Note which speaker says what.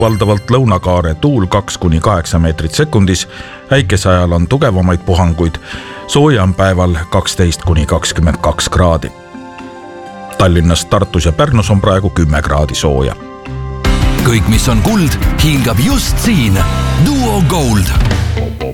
Speaker 1: Valdavalt lõunakaare tuul 2–8 meetrit sekundis, äikese ajal on tugevamaid puhanguid, sooja on päeval 12–22 kraadi. Tallinnas, Tartus ja Pärnus on praegu 10 kraadi sooja.
Speaker 2: Kõik, mis on kuld, hingab just siin. Duo Gold.